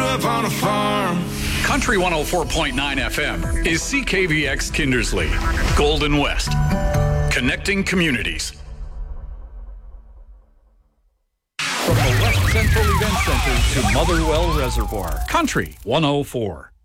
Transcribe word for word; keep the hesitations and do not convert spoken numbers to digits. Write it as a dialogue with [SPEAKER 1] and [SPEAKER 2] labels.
[SPEAKER 1] up on a farm.
[SPEAKER 2] Country one oh four point nine F M is C K V X Kindersley, Golden West, connecting communities. From the West Central Event Center to Motherwell Reservoir, Country one oh four.